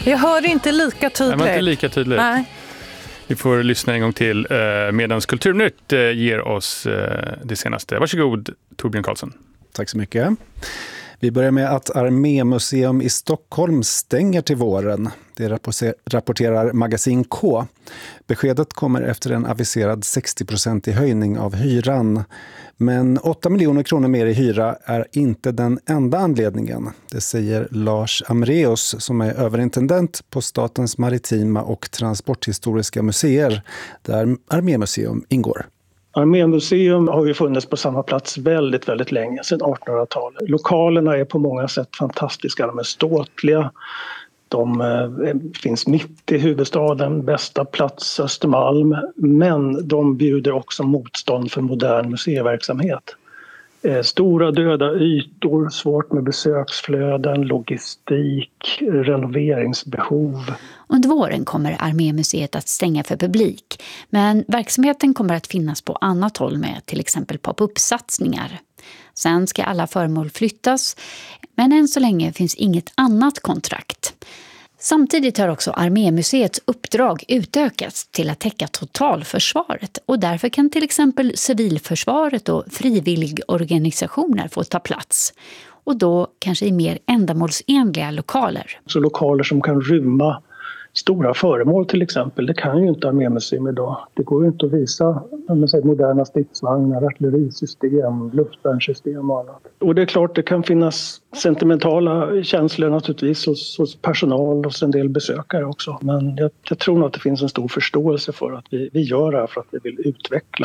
Jag hör inte lika tydligt. Det var inte lika tydligt. Nej. Vi får lyssna en gång till medan Kulturnytt ger oss det senaste. Varsågod, Torbjörn Karlsson. Tack så mycket. Vi börjar med att Armémuseum i Stockholm stänger till våren. Det rapporterar Magasin K. Beskedet kommer efter en aviserad 60% höjning av hyran. Men 8 miljoner kronor mer i hyra är inte den enda anledningen. Det säger Lars Amreus som är överintendent på Statens maritima och transporthistoriska museer där Armémuseum ingår. Armémuseum har ju funnits på samma plats väldigt, väldigt länge, sedan 1800-talet. Lokalerna är på många sätt fantastiska, de är ståtliga. De finns mitt i huvudstaden, bästa plats Östermalm, men de bjuder också motstånd för modern museiverksamhet. Stora döda ytor, svårt med besöksflöden, logistik, renoveringsbehov. Under våren kommer Armémuseet att stänga för publik, men verksamheten kommer att finnas på annat håll med till exempel pop-up-satsningar. Sen ska alla föremål flyttas, men än så länge finns inget annat kontrakt. Samtidigt har också Armémuseets uppdrag utökats till att täcka totalförsvaret och därför kan till exempel civilförsvaret och frivilligorganisationer få ta plats. Och då kanske i mer ändamålsenliga lokaler. Så lokaler som kan rymma stora föremål till exempel, det kan ju inte Armémuseum idag. Det går ju inte att visa moderna stridsvagnar, artillerisystem, luftvärnssystem och annat. Och det är klart det kan finnas sentimentala känslor naturligtvis hos personal och en del besökare också. Men jag tror nog att det finns en stor förståelse för att vi gör det här för att vi vill utveckla.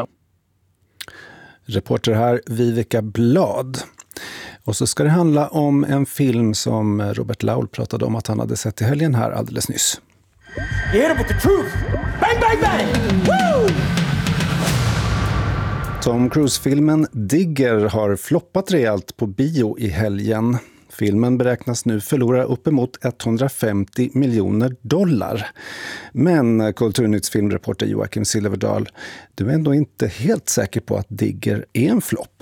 Reporter här Viveka Blad. Och så ska det handla om en film som Robert Laul pratade om att han hade sett i helgen här alldeles nyss. You hit him with the truth. Bang, bang, bang! Woo! Tom Cruise-filmen Digger har floppat rejält på bio i helgen. Filmen beräknas nu förlora uppemot $150 miljoner. Men Kulturnytts filmreporter Joakim Silverdahl, du är ändå inte helt säker på att Digger är en flopp.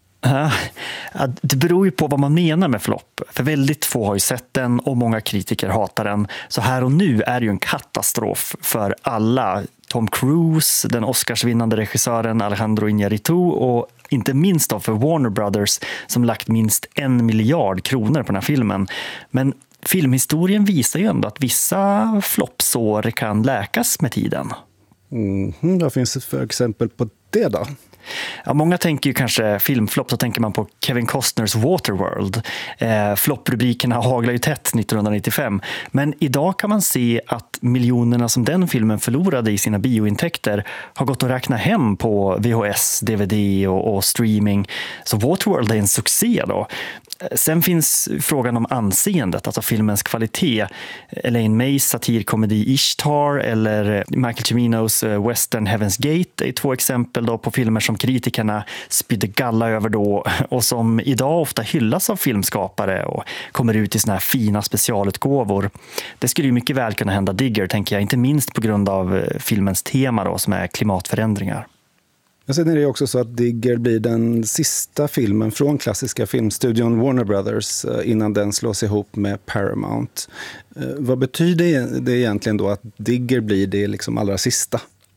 Det beror ju på vad man menar med flopp. För väldigt få har ju sett den och många kritiker hatar den. Så här och nu är det ju en katastrof för alla. Tom Cruise, den Oscarsvinnande regissören Alejandro Iñárritu och inte minst då för Warner Brothers som lagt minst 1 miljard kronor på den här filmen. Men filmhistorien visar ju ändå att vissa floppsår kan läkas med tiden. Vad finns det för exempel på det då? Ja, många tänker ju kanske filmflopp, så tänker man på Kevin Costners Waterworld. Flopprubrikerna haglar ju tätt 1995. Men idag kan man se att miljonerna som den filmen förlorade i sina biointäkter har gått att räkna hem på VHS, DVD och streaming. Så Waterworld är en succé då. Sen finns frågan om anseendet, alltså filmens kvalitet. Elaine Mays satirkomedi Ishtar eller Michael Ciminos western Heaven's Gate är 2 exempel då på filmer som kritikerna spydde galla över då och som idag ofta hyllas av filmskapare och kommer ut i såna här fina specialutgåvor. Det skulle ju mycket väl kunna hända Digger, tänker jag, inte minst på grund av filmens tema då, som är klimatförändringar. Men sen är det också så att Digger blir den sista filmen från klassiska filmstudion Warner Brothers innan den slås ihop med Paramount. Vad betyder det egentligen då att Digger blir det liksom allra sista?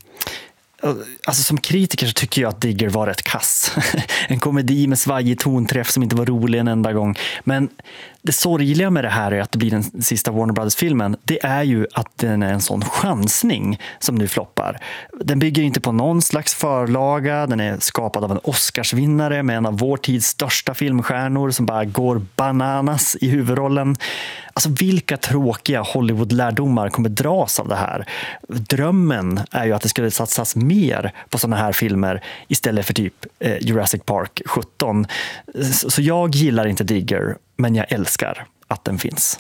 Alltså som kritiker så tycker jag att Digger var rätt kass. En komedi med svajig tonträff som inte var rolig en enda gång. Men det sorgliga med det här är att det blir den sista Warner Brothers-filmen. Det är ju att den är en sån chansning som nu floppar. Den bygger inte på någon slags förlaga. Den är skapad av en Oscarsvinnare med en av vår tids största filmstjärnor som bara går bananas i huvudrollen. Alltså vilka tråkiga Hollywood-lärdomar kommer dras av det här? Drömmen är ju att det skulle satsas mer på såna här filmer istället för typ Jurassic Park 17. Så jag gillar inte Digger, men jag älskar att den finns.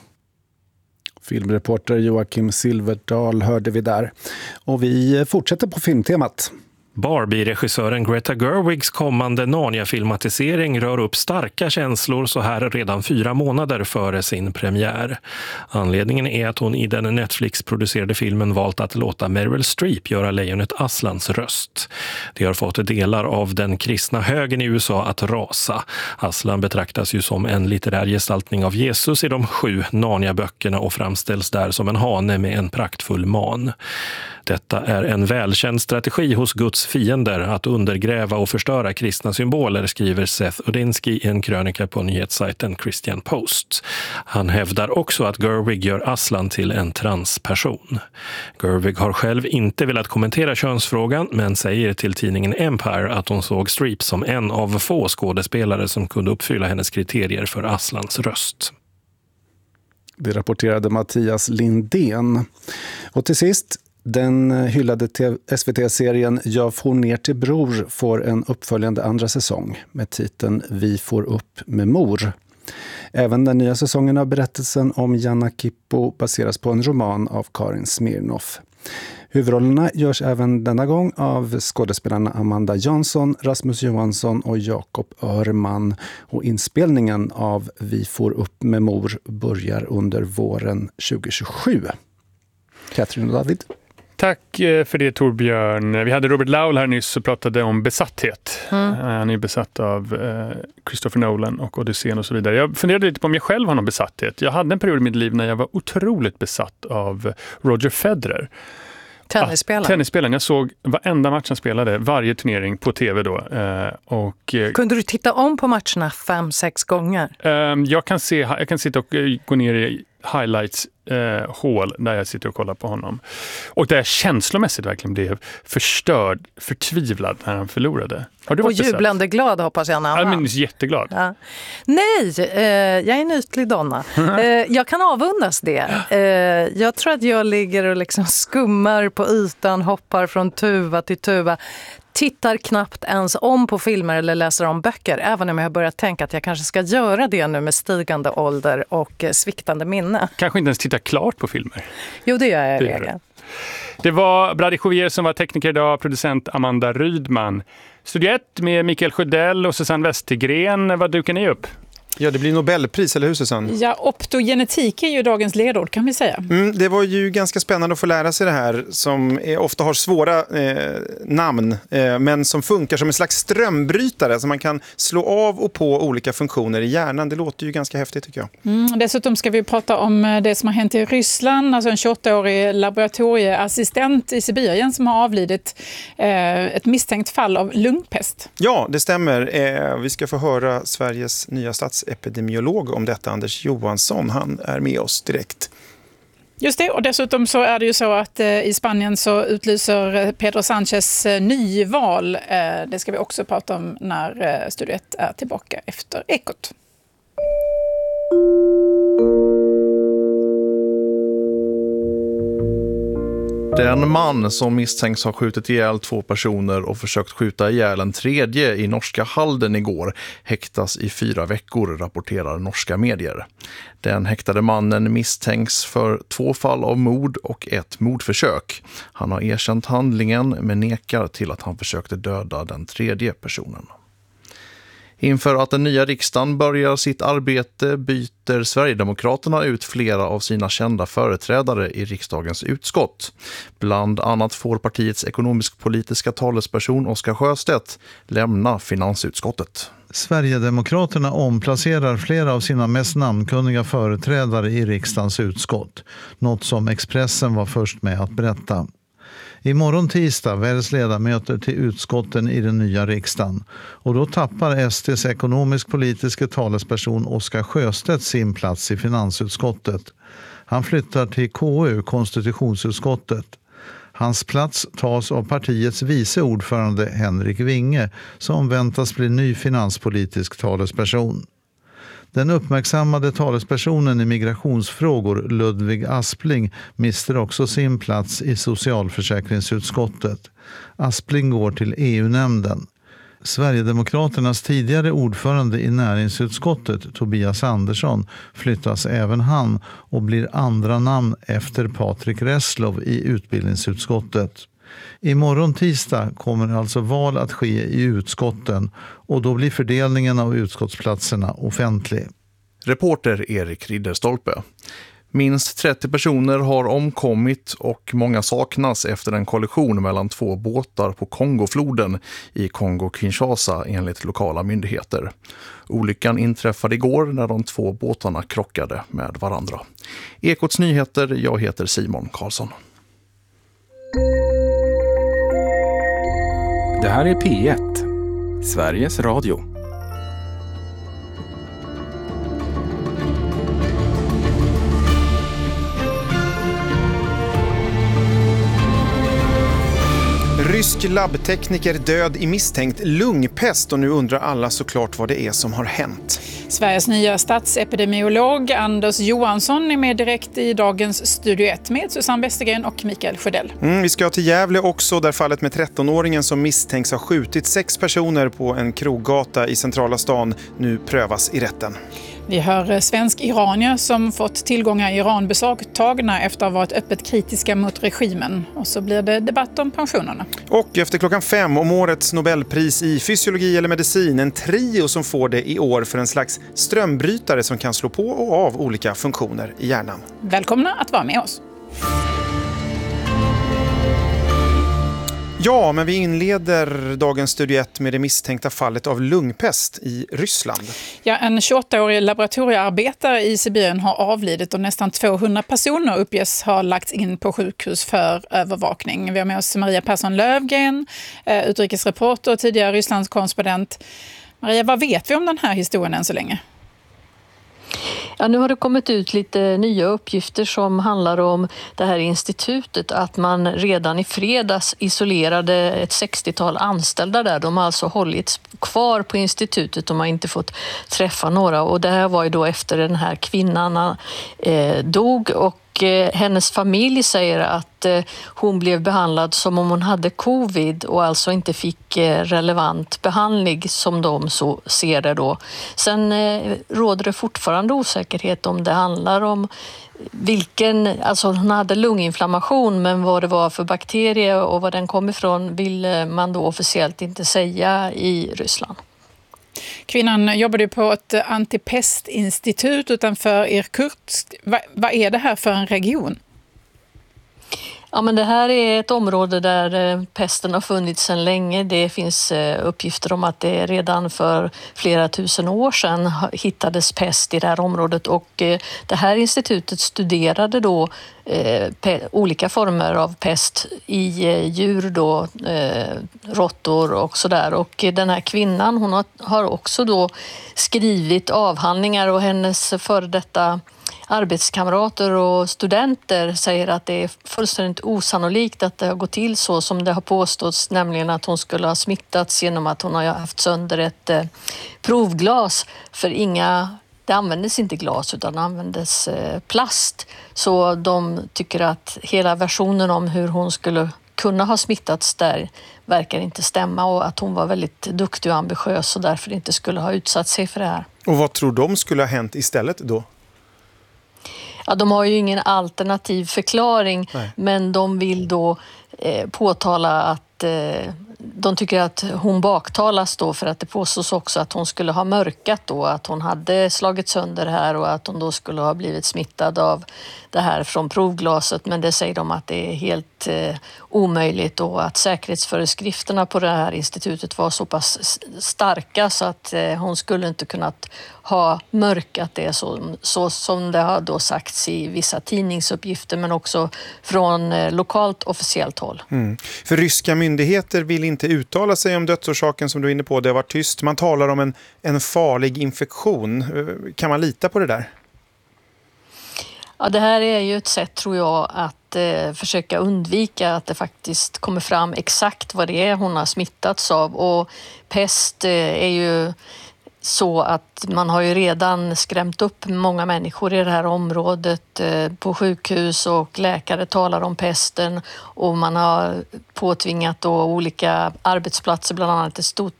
Filmreporter Joakim Silverdahl hörde vi där. Och vi fortsätter på filmtemat. Barbie-regissören Greta Gerwigs kommande Narnia-filmatisering rör upp starka känslor så här redan 4 månader före sin premiär. Anledningen är att hon i den Netflix-producerade filmen valt att låta Meryl Streep göra lejonet Aslans röst. Det har fått delar av den kristna högern i USA att rasa. Aslan betraktas ju som en litterär gestaltning av Jesus i de 7 Narnia-böckerna och framställs där som en hane med en praktfull man. Detta är en välkänd strategi hos Guds fiender att undergräva och förstöra kristna symboler, skriver Seth Odinsky i en krönika på nyhetssajten Christian Post. Han hävdar också att Gerwig gör Aslan till en transperson. Gerwig har själv inte velat kommentera könsfrågan men säger till tidningen Empire att hon såg Streep som en av få skådespelare som kunde uppfylla hennes kriterier för Aslans röst. Det rapporterade Mattias Lindén. Och till sist, den hyllade SVT-serien Jag får ner till bror får en uppföljande andra säsong med titeln Vi får upp med mor. Även den nya säsongen av berättelsen om Janna Kippo baseras på en roman av Karin Smirnoff. Huvudrollerna görs även denna gång av skådespelarna Amanda Jansson, Rasmus Johansson och Jakob Örman. Och inspelningen av Vi får upp med mor börjar under våren 2027. Katrin och David. Tack för det, Torbjörn. Vi hade Robert Laul här nyss och pratade om besatthet. Han är besatt av Christopher Nolan och Odysseen och så vidare. Jag funderade lite på om jag själv har någon besatthet. Jag hade en period i mitt liv när jag var otroligt besatt av Roger Federer. Tennisspelaren. Jag såg varenda match han spelade, varje turnering på tv då. Kunde du titta om på matcherna 5-6 gånger? Jag kan sitta och gå ner i highlights hål där jag sitter och kollar på honom. Och där jag känslomässigt verkligen blev förtvivlad när han förlorade. Har du varit besatt? Jublande glad hoppas jag. Jag är jätteglad. Ja. Nej, jag är en ytlig donna. Jag kan avundas det. Jag tror att jag ligger och liksom skummar på ytan, hoppar från tuva till tuva. Tittar knappt ens om på filmer eller läser om böcker, även om jag har börjat tänka att jag kanske ska göra det nu med stigande ålder och sviktande minne. Kanske inte ens titta klart på filmer. Jo, det gör jag i regel. Det var Brady Jovier som var tekniker idag, producent Amanda Rydman. Studio 1 med Mikael Sjödell och Susanne Westergren. Vad dukar ni upp? Ja, det blir Nobelpris, eller hur Susanne? Ja, optogenetik är ju dagens ledord kan vi säga. Det var ju ganska spännande att få lära sig det här som ofta har svåra namn men som funkar som en slags strömbrytare så man kan slå av och på olika funktioner i hjärnan. Det låter ju ganska häftigt tycker jag. Dessutom ska vi prata om det som har hänt i Ryssland, alltså en 28-årig laboratorieassistent i Sibirien som har avlidit ett misstänkt fall av lungpest. Ja, det stämmer. Vi ska få höra Sveriges nya statsepidemiolog om detta, Anders Johansson. Han är med oss direkt. Just det, och dessutom så är det ju så att i Spanien så utlyser Pedro Sánchez nyval. Det ska vi också prata om när Studio 1 är tillbaka efter Ekot. Den man som misstänks ha skjutit ihjäl 2 personer och försökt skjuta ihjäl en tredje i norska Halden igår häktas i 4 veckor, rapporterar norska medier. Den häktade mannen misstänks för 2 fall av mord och 1 mordförsök. Han har erkänt handlingen men nekar till att han försökte döda den tredje personen. Inför att den nya riksdagen börjar sitt arbete byter Sverigedemokraterna ut flera av sina kända företrädare i riksdagens utskott. Bland annat får partiets ekonomisk-politiska talesperson Oskar Sjöstedt lämna finansutskottet. Sverigedemokraterna omplacerar flera av sina mest namnkunniga företrädare i riksdagens utskott. Något som Expressen var först med att berätta. Imorgon tisdag väljs ledamöter till utskotten i den nya riksdagen och då tappar SDs ekonomisk-politiska talesperson Oskar Sjöstedt sin plats i finansutskottet. Han flyttar till KU, konstitutionsutskottet. Hans plats tas av partiets vice ordförande Henrik Winge som väntas bli ny finanspolitisk talesperson. Den uppmärksammade talespersonen i migrationsfrågor Ludvig Aspling mister också sin plats i socialförsäkringsutskottet. Aspling går till EU-nämnden. Sverigedemokraternas tidigare ordförande i näringsutskottet Tobias Andersson flyttas även han och blir andra namn efter Patrik Reslow i utbildningsutskottet. Imorgon tisdag kommer alltså val att ske i utskotten och då blir fördelningen av utskottsplatserna offentlig. Reporter Erik Ridderstolpe. Minst 30 personer har omkommit och många saknas efter en kollision mellan 2 båtar på Kongofloden i Kongo-Kinshasa enligt lokala myndigheter. Olyckan inträffade igår när de 2 båtarna krockade med varandra. Ekots nyheter, jag heter Simon Karlsson. Det här är P1, Sveriges Radio. Rysk labbtekniker död i misstänkt lungpest och nu undrar alla såklart vad det är som har hänt. Sveriges nya statsepidemiolog Anders Johansson är med direkt i dagens Studio 1 med Susanne Westergren och Mikael Sjödell. Vi ska till Gävle också där fallet med 13-åringen som misstänks ha skjutit 6 personer på en kroggata i centrala stan nu prövas i rätten. Vi hör svensk-iranier som fått tillgångar i Iran beslagtagna efter att ha varit öppet kritiska mot regimen. Och så blir det debatt om pensionerna. Och efter 5:00 om årets Nobelpris i fysiologi eller medicin. En trio som får det i år för en slags strömbrytare som kan slå på och av olika funktioner i hjärnan. Välkomna att vara med oss. Ja, men vi inleder dagens Studio 1 med det misstänkta fallet av lungpest i Ryssland. Ja, en 28-årig laboratoriearbetare i Sibirien har avlidit och nästan 200 personer uppges ha lagts in på sjukhus för övervakning. Vi har med oss Maria Persson Lövgren, utrikesreporter och tidigare Rysslands korrespondent. Maria, vad vet vi om den här historien än så länge? Ja, nu har det kommit ut lite nya uppgifter som handlar om det här institutet, att man redan i fredags isolerade ett 60-tal anställda där. De har alltså hållits kvar på institutet, de har inte fått träffa några, och det här var ju då efter den här kvinnan dog, och hennes familj säger att hon blev behandlad som om hon hade covid och alltså inte fick relevant behandling som de så ser det då. Sen råder det fortfarande osäkerhet om det handlar om alltså hon hade lunginflammation, men vad det var för bakterie och var den kom ifrån vill man då officiellt inte säga i Ryssland. Kvinnan jobbade på ett antipestinstitut utanför Irkutsk. Vad är det här för en region? Ja, men det här är ett område där pesten har funnits sedan länge. Det finns uppgifter om att det redan för flera tusen år sedan hittades pest i det här området, och det här institutet studerade då olika former av pest i djur då, råttor och sådär. Och den här kvinnan, hon har också då skrivit avhandlingar, och hennes före detta arbetskamrater och studenter säger att det är fullständigt osannolikt att det har gått till så som det har påståtts, nämligen att hon skulle ha smittats genom att hon har haft sönder ett provglas, för det användes inte glas utan det användes plast. Så de tycker att hela versionen om hur hon skulle kunna ha smittats där verkar inte stämma, och att hon var väldigt duktig och ambitiös och därför inte skulle ha utsatt sig för det här. Och vad tror de skulle ha hänt istället då? Ja, de har ju ingen alternativ förklaring. Nej. Men de vill då påtala att de tycker att hon baktalas då, för att det påstås också att hon skulle ha mörkat då, att hon hade slagit sönder här och att hon då skulle ha blivit smittad av det här från provglaset, men det säger de att det är helt omöjligt, och att säkerhetsföreskrifterna på det här institutet var så pass starka så att hon skulle inte kunnat ha mörkat det så som det har då sagts i vissa tidningsuppgifter, men också från lokalt officiellt håll. För ryska myndigheter vill inte uttala sig om dödsorsaken som du är inne på. Det har varit tyst. Man talar om en farlig infektion. Kan man lita på det där? Ja, det här är ju ett sätt, tror jag, att försöka undvika att det faktiskt kommer fram exakt vad det är hon har smittats av. Och pest är ju så att man har ju redan skrämt upp många människor i det här området på sjukhus, och läkare talar om pesten, och man har påtvingat då olika arbetsplatser, bland annat ett stort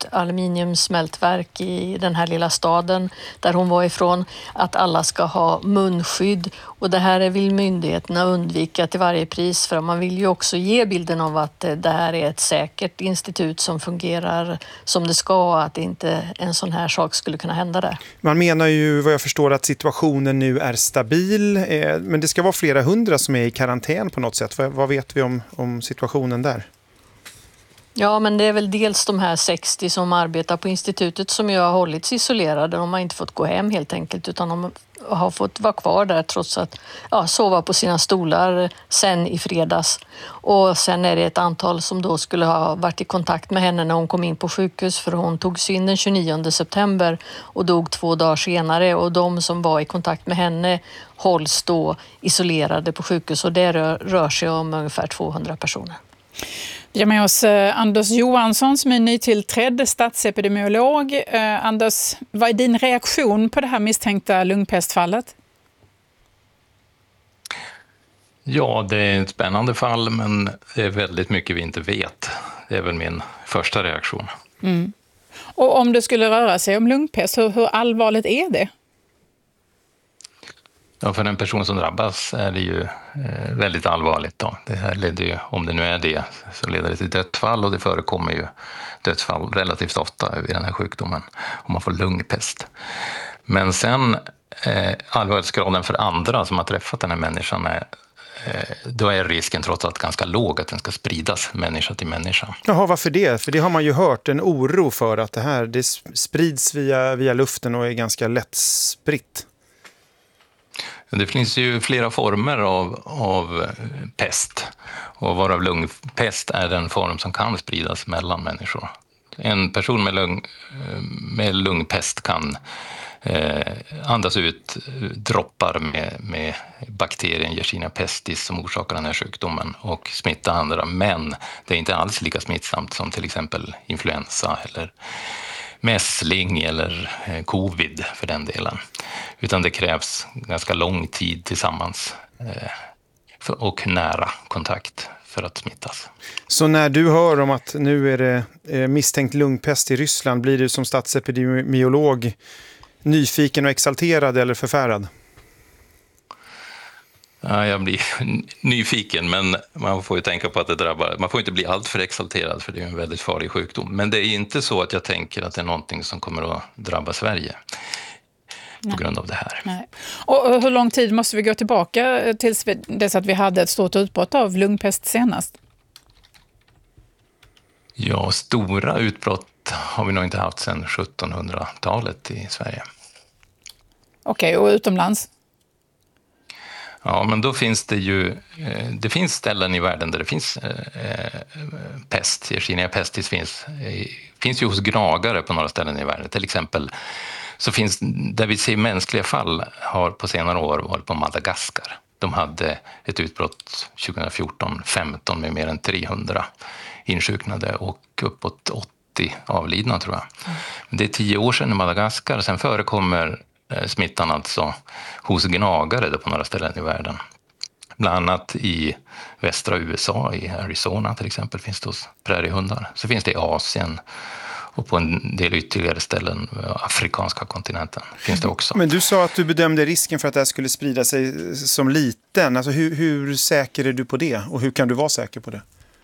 aluminiumsmältverk i den här lilla staden där hon var ifrån, att alla ska ha munskydd. Och Och det här vill myndigheterna undvika till varje pris, för man vill ju också ge bilden av att det här är ett säkert institut som fungerar som det ska, att inte en sån här sak skulle kunna hända där. Man menar ju, vad jag förstår, att situationen nu är stabil, men det ska vara flera hundra som är i karantän på något sätt. Vad vet vi om situationen där? Ja, men det är väl dels de här 60 som arbetar på institutet som ju har hållits isolerade. De har inte fått gå hem helt enkelt, utan de har fått vara kvar där trots att sova på sina stolar sen i fredags. Och sen är det ett antal som då skulle ha varit i kontakt med henne när hon kom in på sjukhus, för hon togs in den 29 september och dog 2 dagar senare. Och de som var i kontakt med henne hålls då isolerade på sjukhus, och det rör sig om ungefär 200 personer. Vi har med oss Anders Johansson som är nytillträdd statsepidemiolog. Anders, vad är din reaktion på det här misstänkta lungpestfallet? Ja, det är ett spännande fall, men det är väldigt mycket vi inte vet. Det är väl min första reaktion. Mm. Och om det skulle röra sig om lungpest, hur allvarligt är det? Ja, för en person som drabbas är det ju väldigt allvarligt. Då. Det här leder ju, om det nu är det, så leder det till dödsfall, och det förekommer ju dödsfall relativt ofta vid den här sjukdomen om man får lungpest. Men sen allvarlighetsgraden för andra som har träffat den här människan då är risken trots allt ganska låg att den ska spridas människa till människa. Jaha, varför det? För det har man ju hört en oro för, att det sprids via luften och är ganska lätt spritt. Det finns ju flera former av pest, och varav lungpest är den form som kan spridas mellan människor. En person med lungpest kan andas ut droppar med bakterien Yersinia pestis som orsakar den här sjukdomen och smitta andra, men det är inte alls lika smittsamt som till exempel influensa eller mässling eller covid för den delen. Utan det krävs ganska lång tid tillsammans och nära kontakt för att smittas. Så när du hör om att nu är det misstänkt lungpest i Ryssland, blir du som statsepidemiolog nyfiken och exalterad eller förfärad? Ja, jag blir nyfiken, men man får ju tänka på att det drabbar. Man får inte bli allt för exalterad, för det är en väldigt farlig sjukdom. Men det är inte så att jag tänker att det är någonting som kommer att drabba Sverige på grund av det här. Nej. Och hur lång tid måste vi gå tillbaka tills dess att vi hade ett stort utbrott av lungpest senast? Ja, stora utbrott har vi nog inte haft sedan 1700-talet i Sverige. Okej, och utomlands? Ja, men då finns det finns ställen i världen där det finns pest. Yersinia pestis finns ju hos gnagare på några ställen i världen. Till exempel så finns, där vi ser mänskliga fall, har på senare år varit på Madagaskar. De hade ett utbrott 2014-15 med mer än 300 insjuknade och uppåt 80 avlidna, tror jag. Det är 10 år sedan i Madagaskar. Sen förekommer smittan alltså hos gnagare på några ställen i världen. Bland annat i västra USA, i Arizona till exempel, finns det hos präriehundar. Så finns det i Asien och på en del ytterligare ställen, afrikanska kontinenten, finns det också. Men du sa att du bedömde risken för att det här skulle sprida sig som liten. Alltså hur säker är du på det? Och hur kan du vara säker på det?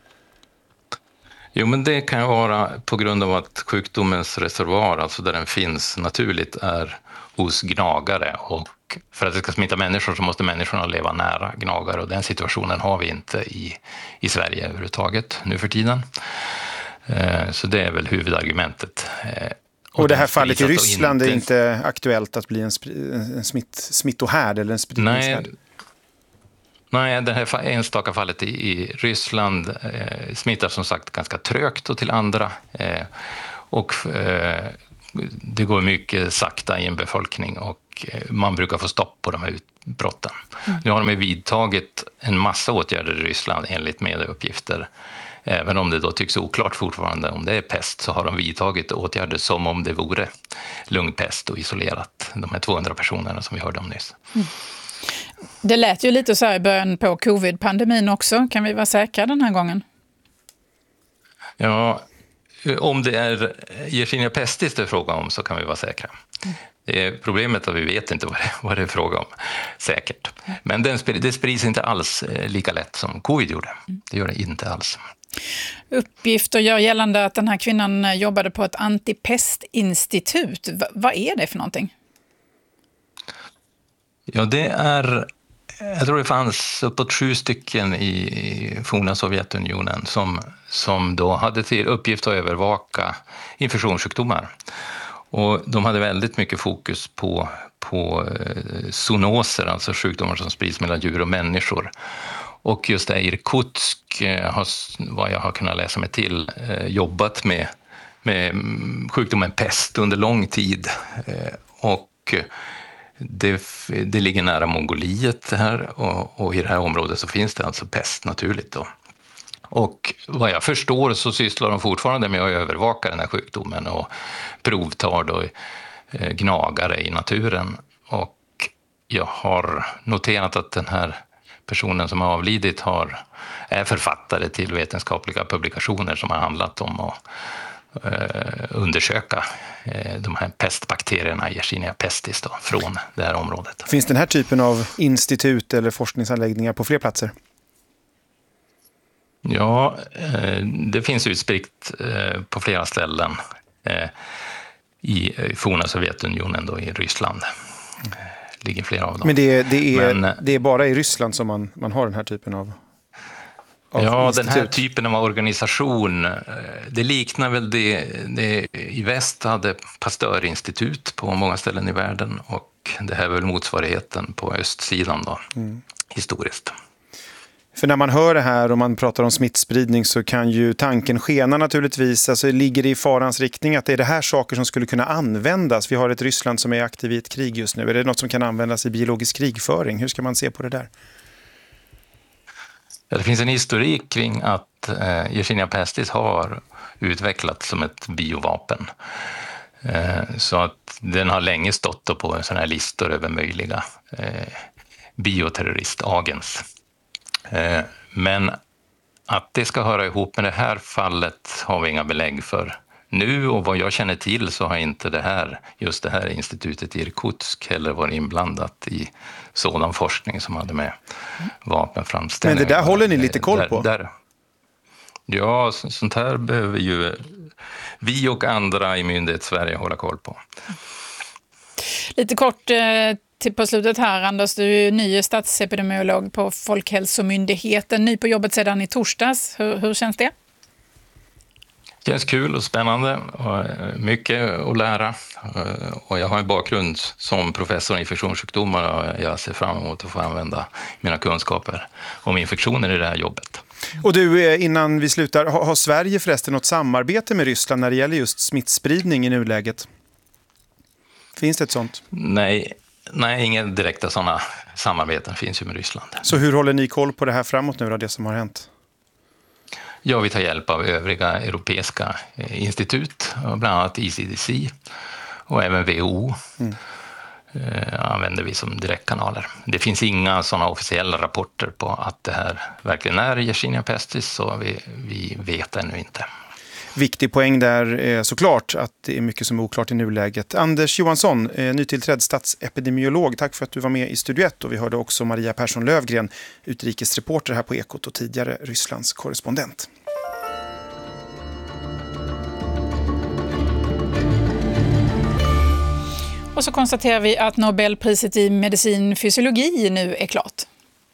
Jo, men det kan vara på grund av att sjukdomens reservoar, alltså där den finns naturligt, är hos gnagare. Och för att det ska smitta människor så måste människorna leva nära gnagare. Och den situationen har vi inte i Sverige överhuvudtaget nu för tiden. Så det är väl huvudargumentet. Och det här fallet i Ryssland är inte aktuellt att bli en smittohärd eller en spridningshärd? Nej, det här enstaka fallet i Ryssland smittar som sagt ganska trögt och till andra. Och det går mycket sakta i en befolkning och man brukar få stopp på de här utbrotten. Nu har de vidtagit en massa åtgärder i Ryssland enligt medieuppgifter. Även om det då tycks oklart fortfarande om det är pest, så har de vidtagit åtgärder som om det vore lungpest och isolerat de här 200 personerna som vi hörde om nyss. Det lät ju lite så här i början på covid-pandemin också. Kan vi vara säkra den här gången? Ja, om det är Yersinia pestis det är fråga om så kan vi vara säkra. Det är problemet att vi vet inte vad det är fråga om, säkert. Men det sprids inte alls lika lätt som covid gjorde. Det gör det inte alls. Uppgifter gör gällande att den här kvinnan jobbade på ett antipestinstitut. Vad är det för någonting? Ja, det är... Jag tror det fanns uppåt 7 stycken i forna Sovjetunionen som då hade till uppgift att övervaka infektionssjukdomar. Och de hade väldigt mycket fokus på zoonoser, alltså sjukdomar som sprids mellan djur och människor. Och just det Irkutsk har, vad jag har kunnat läsa mig till, jobbat med sjukdomen pest under lång tid. Och det ligger nära Mongoliet här och i det här området så finns det alltså pest naturligt då. Och vad jag förstår så sysslar de fortfarande med att övervaka den här sjukdomen och provtar då gnagare i naturen. Och jag har noterat att den här personen som har avlidit är författare till vetenskapliga publikationer som har handlat om att undersöka de här pestbakterierna, Yersinia pestis då, från det här området. Finns den här typen av institut eller forskningsanläggningar på fler platser? Ja, det finns utspritt på flera ställen i forna Sovjetunionen då, i Ryssland. Ligger flera av dem. Men det är bara i Ryssland som man har den här typen av ja, institut. Den här typen av organisation, det liknar väl det i väst hade Pastörinstitut på många ställen i världen och det här är väl motsvarigheten på östsidan då, historiskt. För när man hör det här och man pratar om smittspridning så kan ju tanken skena naturligtvis. Alltså ligger det i farans riktning att det är det här saker som skulle kunna användas? Vi har ett Ryssland som är aktiv i ett krig just nu. Är det något som kan användas i biologisk krigföring? Hur ska man se på det där? Ja, det finns en historik kring att Yersinia pestis har utvecklats som ett biovapen. Så att den har länge stått på en sån här listor över möjliga bioterroristagens. Men att det ska höra ihop med det här fallet har vi inga belägg för nu och vad jag känner till så har inte just det här institutet i Irkutsk heller varit inblandat i sådan forskning som hade med vapenframställning. Men det där håller ni lite koll på? Ja, sånt här behöver ju vi och andra i myndighet Sverige hålla koll på. Lite kort på slutet här, Anders, du är ny statsepidemiolog på Folkhälsomyndigheten, ny på jobbet sedan i torsdags. Hur känns det? Det känns kul och spännande och mycket att lära. Och jag har en bakgrund som professor i infektionssjukdomar och jag ser fram emot att få använda mina kunskaper om infektioner i det här jobbet. Och du, innan vi slutar, har Sverige förresten något samarbete med Ryssland när det gäller just smittspridning i nuläget? Finns det ett sånt? Nej, inga direkta sådana samarbeten finns ju med Ryssland. Så hur håller ni koll på det här framåt nu då, det som har hänt? Ja, vi tar hjälp av övriga europeiska institut, bland annat ECDC och även WHO använder vi som direktkanaler. Det finns inga sådana officiella rapporter på att det här verkligen är Yersinia pestis så vi vet ännu inte. Viktig poäng där är såklart att det är mycket som är oklart i nuläget. Anders Johansson, nytillträdd statsepidemiolog, tack för att du var med i Studio 1 och vi hörde också Maria Persson Lövgren, utrikesreporter här på Ekot och tidigare Rysslands korrespondent. Och så konstaterar vi att Nobelpriset i medicinfysiologi nu är klart.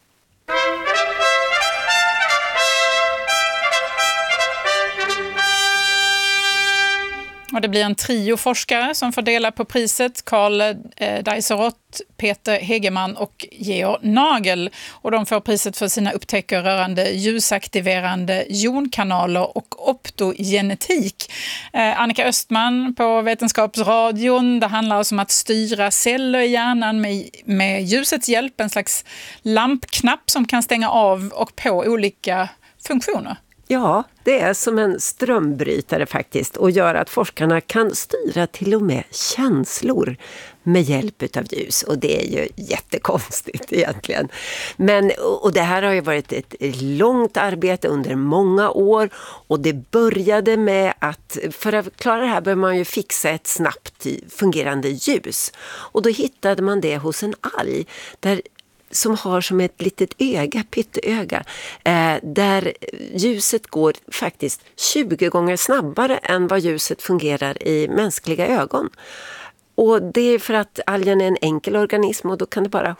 Och det blir en trio forskare som får dela på priset. Carl Deiserott, Peter Hegeman och Georg Nagel. Och de får priset för sina upptäckter rörande ljusaktiverande jonkanaler och optogenetik. Annika Östman på Vetenskapsradion. Det handlar alltså om att styra celler i hjärnan med ljusets hjälp. En slags lampknapp som kan stänga av och på olika funktioner. Ja, det är som en strömbrytare faktiskt och gör att forskarna kan styra till och med känslor med hjälp av ljus. Och det är ju jättekonstigt egentligen. Och det här har ju varit ett långt arbete under många år och det började med att för att klara det här behöver man ju fixa ett snabbt fungerande ljus. Och då hittade man det hos en alg som har som ett litet öga, pytteöga, där ljuset går faktiskt 20 gånger snabbare än vad ljuset fungerar i mänskliga ögon. Och det är för att algen är en enkel organism och då kan det bara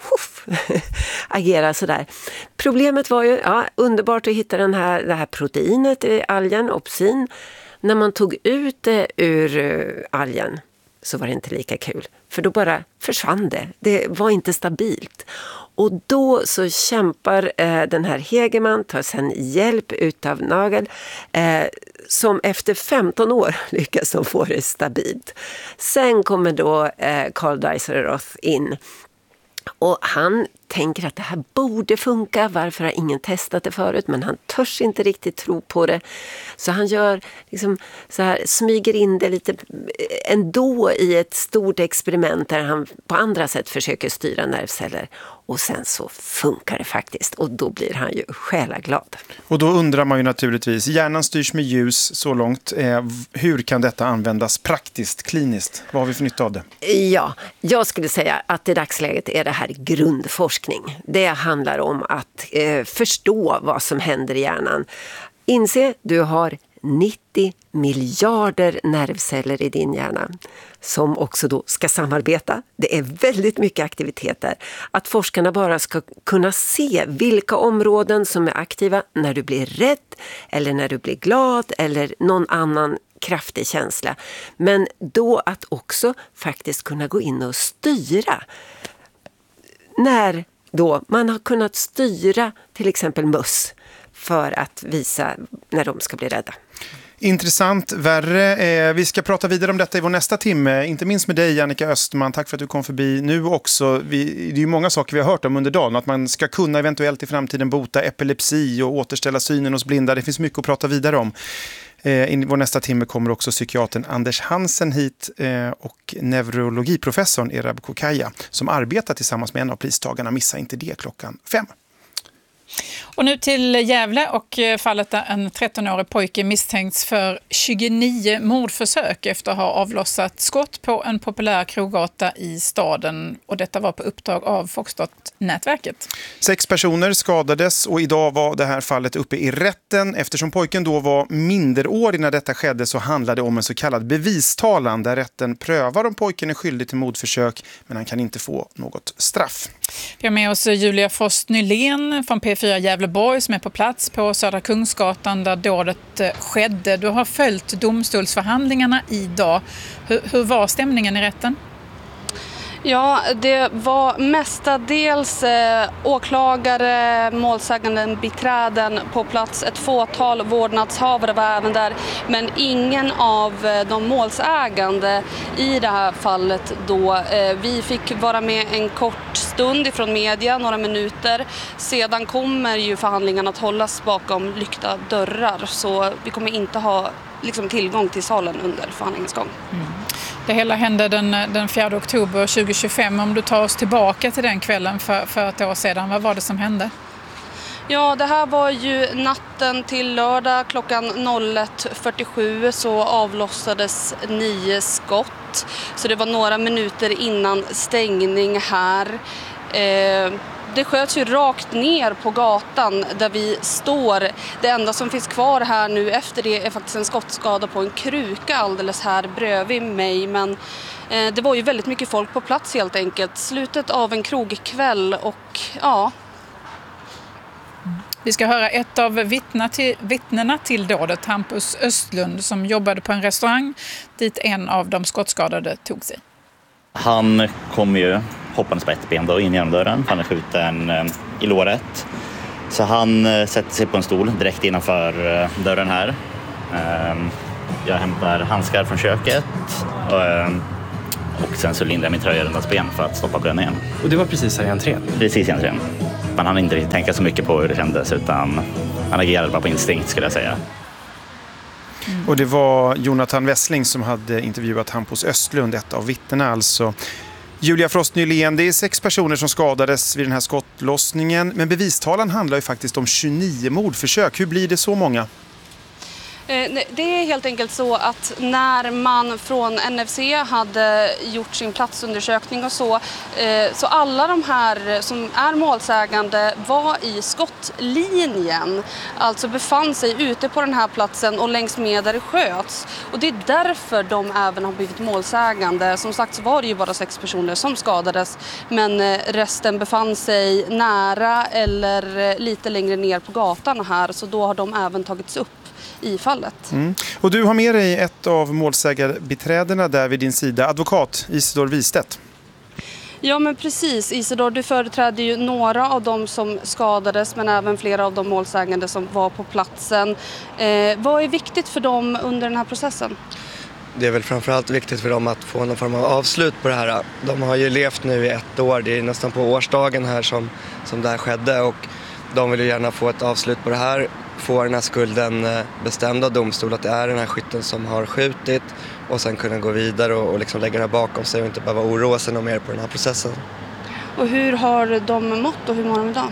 agera sådär. Problemet var ju, underbart att hitta det här proteinet i algen, opsin. När man tog ut det ur algen så var det inte lika kul. För då bara försvann det. Det var inte stabilt. Och då så kämpar den här Hegeman, tar sen hjälp utav Nagel, som efter 15 år lyckas de få det stabilt. Sen kommer då Carl Deiser-Roth in. Och han tänker att det här borde funka. Varför har ingen testat det förut? Men han törs inte riktigt tro på det. Så han gör liksom så här, smyger in det lite ändå i ett stort experiment där han på andra sätt försöker styra nervceller. Och sen så funkar det faktiskt. Och då blir han ju själaglad. Och då undrar man ju naturligtvis, hjärnan styrs med ljus så långt. Hur kan detta användas praktiskt, kliniskt? Vad har vi för nytta av det? Ja, jag skulle säga att i dagsläget är det här grundforskning. Det handlar om att förstå vad som händer i hjärnan. Inse, du har 90 miljarder nervceller i din hjärna som också då ska samarbeta. Det är väldigt mycket aktiviteter. Att forskarna bara ska kunna se vilka områden som är aktiva när du blir rädd eller när du blir glad eller någon annan kraftig känsla. Men då att också faktiskt kunna gå in och styra. När då man har kunnat styra till exempel möss för att visa när de ska bli rädda. Intressant, värre. Vi ska prata vidare om detta i vår nästa timme. Inte minst med dig, Annika Östman. Tack för att du kom förbi nu också. Det är ju många saker vi har hört om under dagen. Att man ska kunna eventuellt i framtiden bota epilepsi och återställa synen hos blinda. Det finns mycket att prata vidare om. I vår nästa timme kommer också psykiatern Anders Hansen hit och neurologiprofessorn Erab Kokaya som arbetar tillsammans med en av pristagarna. Missa inte det 5:00. Och nu till Gävle och fallet där en 13-årig pojke misstänks för 29 mordförsök efter att ha avlossat skott på en populär kroggata i staden. Och detta var på uppdrag av Foxtrot-nätverket. 6 personer skadades och idag var det här fallet uppe i rätten. Eftersom pojken då var minderårig när detta skedde så handlade det om en så kallad bevistalan där rätten prövar om pojken är skyldig till mordförsök men han kan inte få något straff. Vi har med oss Julia Frost-Nylén från P4 Gävleborg som är på plats på Södra Kungsgatan där dådet skedde. Du har följt domstolsförhandlingarna idag. Hur var stämningen i rätten? Ja, det var mestadels åklagare, målsäganden, biträden på plats. Ett fåtal vårdnadshavare var även där, men ingen av de målsägande i det här fallet då. Vi fick vara med en kort stund ifrån media, några minuter. Sedan kommer ju förhandlingarna att hållas bakom lyckta dörrar, så vi kommer inte ha tillgång till salen under förhandlingens gång. Mm. Det hela hände den 4 oktober 2025. Om du tar oss tillbaka till den kvällen för ett år sedan, vad var det som hände? Ja, det här var ju natten till lördag klockan 01.47 så avlossades 9 skott. Så det var några minuter innan stängning här. Det sköts ju rakt ner på gatan där vi står. Det enda som finns kvar här nu efter det är faktiskt en skottskada på en kruka alldeles här bredvid mig. Men det var ju väldigt mycket folk på plats helt enkelt. Slutet av en krogkväll och ja. Vi ska höra ett av vittnena till dådet, Hampus Östlund, som jobbade på en restaurang dit en av de skottskadade tog sig. Han kom ju hoppandes på ett ben då in genom dörren. Han är skjuten i låret. Så han sätter sig på en stol direkt innanför dörren här. Jag hämtar handskar från köket och sen så lindar jag min tröja runt hans ben för att stoppa bränningen. Och det var precis här i entrén? Precis i entrén. man hann inte riktigt tänka så mycket på hur det kändes, utan man agerade bara på instinkt, skulle jag säga. Och det var Jonathan Wessling som hade intervjuat Hampus Östlund, ett av vittnena alltså. Julia Frost Nylén, det är 6 personer som skadades vid den här skottlossningen, men bevistalan handlar ju faktiskt om 29 mordförsök. Hur blir det så många? Det är helt enkelt så att när man från NFC hade gjort sin platsundersökning och så alla de här som är målsägande var i skottlinjen, alltså befann sig ute på den här platsen och längs med där det sköts. Och det är därför de även har blivit målsägande. Som sagt så var det ju bara 6 personer som skadades, men resten befann sig nära eller lite längre ner på gatan här, så då har de även tagits upp i fallet. Och du har med dig ett av målsägarbiträdena där vid din sida, advokat Isidor Wistedt. Ja, men precis. Isidor, du företräder ju några av dem som skadades, men även flera av de målsägande som var på platsen. Vad är viktigt för dem under den här processen? Det är väl framförallt viktigt för dem att få någon form av avslut på det här. De har ju levt nu i 1 år, det är nästan på årsdagen här som det här skedde, och de vill ju gärna få ett avslut på det här. Få den här skulden bestämd av domstol, att det är den här skytten som har skjutit, och sen kunna gå vidare och liksom lägga det här bakom sig och inte behöva oroa sig något mer på den här processen. Och hur har de mått och hur mår de idag?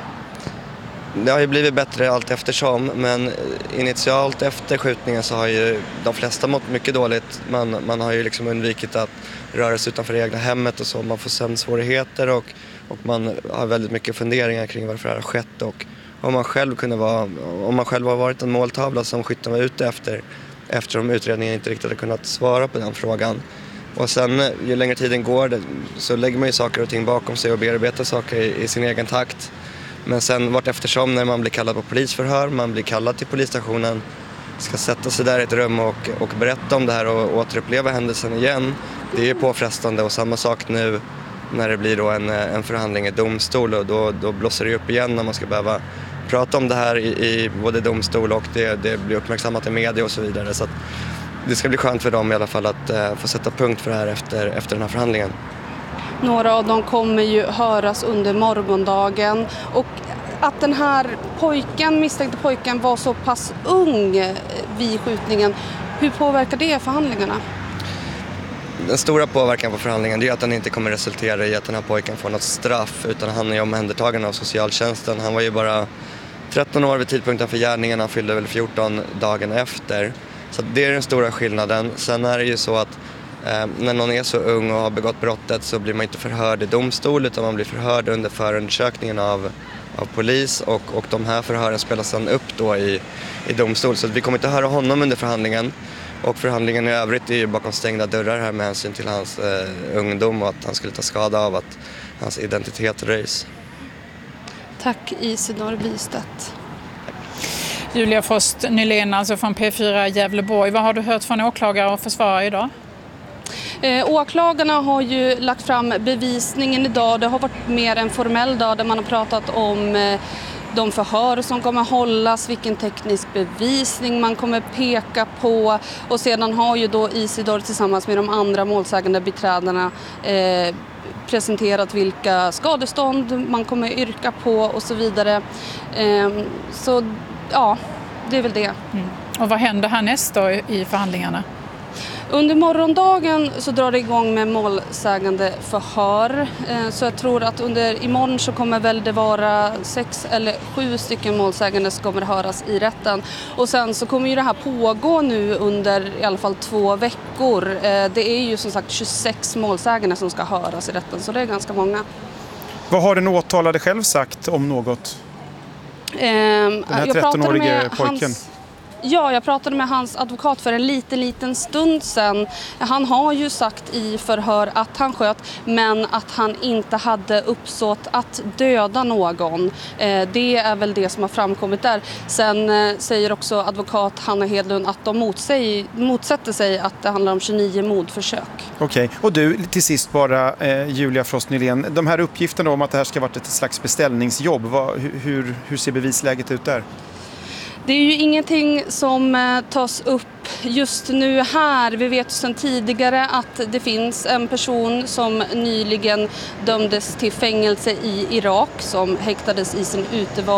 Det har ju blivit bättre allt eftersom, men initialt efter skjutningen så har ju de flesta mått mycket dåligt. Man har ju liksom undvikit att röra sig utanför det egna hemmet och så. Man får sömnsvårigheter och man har väldigt mycket funderingar kring varför det här har skett, och om man själv har varit en måltavla som skytten var ute efter, eftersom utredningen inte riktigt har kunnat svara på den frågan. Och sen ju längre tiden går så lägger man ju saker och ting bakom sig och bearbetar saker i sin egen takt. Men sen vart eftersom när man blir kallad på polisförhör, man blir kallad till polisstationen, ska sätta sig där i ett rum och berätta om det här och återuppleva händelsen igen. Det är påfrestande, och samma sak nu när det blir då en förhandling i domstol, och då blåser det upp igen när man ska behöva prata om det här i både domstol och det blir uppmärksammat i media och så vidare. Så att det ska bli skönt för dem i alla fall att få sätta punkt för det här efter den här förhandlingen. Några av dem kommer ju höras under morgondagen, och att den här misstänkte pojken var så pass ung vid skjutningen, hur påverkar det förhandlingarna? Den stora påverkan på förhandlingen är att den inte kommer resultera i att den här pojken får något straff, utan han är omhändertagen av socialtjänsten. Han var ju bara 13 år vid tidpunkten för gärningen, han fyllde väl 14 dagen efter. Så det är den stora skillnaden. Sen är det ju så att när någon är så ung och har begått brottet så blir man inte förhörd i domstol, utan man blir förhörd under förundersökningen av polis, och de här förhören spelas sedan upp då i domstol. Så vi kommer inte höra honom under förhandlingen. Och förhandlingen i övrigt är ju bakom stängda dörrar här med hänsyn till hans ungdom, och att han skulle ta skada av att hans identitet röjs. Tack Isidor Wistedt. Julia Frost Nylén, alltså från P4 Gävleborg. Vad har du hört från åklagare och försvarare idag? Åklagarna har ju lagt fram bevisningen idag. Det har varit mer en formell dag där man har pratat om de förhör som kommer hållas, vilken teknisk bevisning man kommer peka på, och sedan har ju då Isidor tillsammans med de andra målsägande biträdena presenterat vilka skadestånd man kommer yrka på och så vidare. Så ja, det är väl det. Och vad händer härnäst då i förhandlingarna? Under morgondagen så drar det igång med målsägande förhör. Så jag tror att imorgon så kommer väl det vara 6 eller 7 stycken målsägande som kommer höras i rätten. Och sen så kommer ju det här pågå nu under i alla fall 2 veckor. Det är ju som sagt 26 målsägande som ska höras i rätten, så det är ganska många. Vad har den åtalade själv sagt om något? Den här 13-årige pojken. Ja, jag pratade med hans advokat för en liten stund sedan. Han har ju sagt i förhör att han sköt, men att han inte hade uppsåt att döda någon. Det är väl det som har framkommit där. Sen säger också advokat Hanna Hedlund att de motsätter sig att det handlar om 29 mordförsök. Okej, och du, till sist bara Julia Frost Nylén. De här uppgifterna om att det här ska vara ett slags beställningsjobb, hur ser bevisläget ut där? Det är ju ingenting som tas upp just nu här. Vi vet sedan tidigare att det finns en person som nyligen dömdes till fängelse i Irak som häktades i sin utevaro